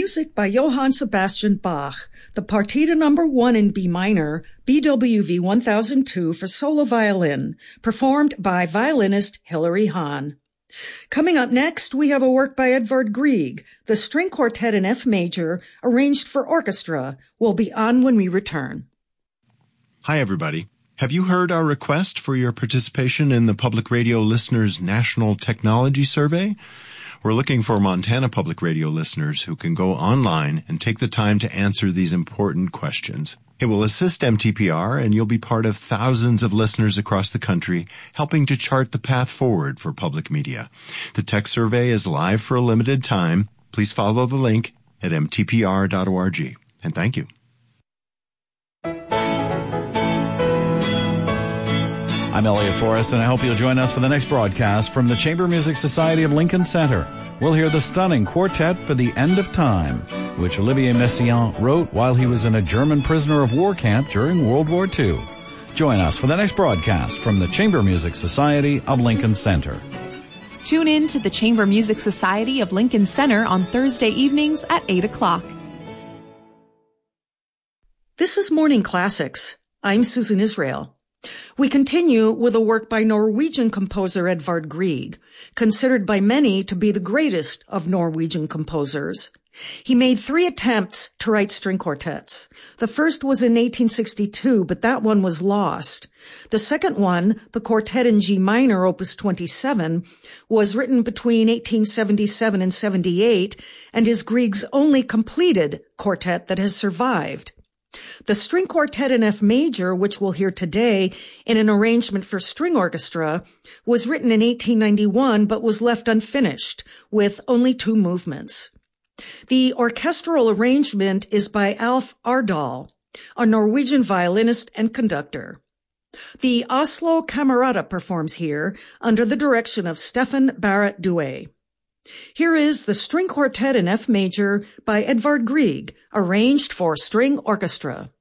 Music by Johann Sebastian Bach, the Partita No. 1 in B minor, BWV 1002 for solo violin, performed by violinist Hilary Hahn. Coming up next, we have a work by Edvard Grieg, the string quartet in F major, arranged for orchestra. Will be on when we return. Hi, everybody. Have you heard our request for your participation in the Public Radio Listeners National Technology Survey? We're looking for Montana Public Radio listeners who can go online and take the time to answer these important questions. It will assist MTPR, and you'll be part of thousands of listeners across the country helping to chart the path forward for public media. The tech survey is live for a limited time. Please follow the link at mtpr.org. And thank you. I'm Elliot Forrest, and I hope you'll join us for the next broadcast from the Chamber Music Society of Lincoln Center. We'll hear the stunning Quartet for the End of Time, which Olivier Messiaen wrote while he was in a German prisoner of war camp during World War II. Join us for the next broadcast from the Chamber Music Society of Lincoln Center. Tune in to the Chamber Music Society of Lincoln Center on Thursday evenings at 8 o'clock. This is Morning Classics. I'm Susan Israel. We continue with a work by Norwegian composer Edvard Grieg, considered by many to be the greatest of Norwegian composers. He made 3 attempts to write string quartets. The first was in 1862, but that one was lost. The second one, the Quartet in G minor, Opus 27, was written between 1877 and 78, and is Grieg's only completed quartet that has survived. The string quartet in F major, which we'll hear today in an arrangement for string orchestra, was written in 1891 but was left unfinished with only 2 movements. The orchestral arrangement is by Alf Ardal, a Norwegian violinist and conductor. The Oslo Camerata performs here under the direction of Stefan Barrett Douay. Here is the String Quartet in F major by Edvard Grieg, arranged for string orchestra.